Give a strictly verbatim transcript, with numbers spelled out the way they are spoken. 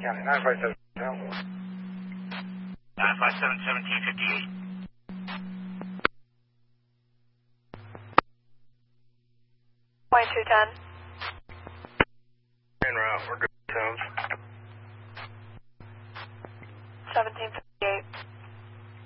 County, nine five seven. nine five seven, seventeen fifty-eight. Point two ten. En route, we're good. Sounds. seventeen fifty.